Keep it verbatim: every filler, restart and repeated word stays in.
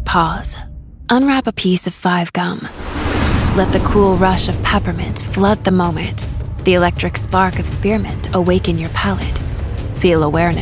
pause. Unwrap a piece of five gum. Let the cool rush of peppermint flood the moment. The electric spark of spearmint awaken your palate. Feel awareness.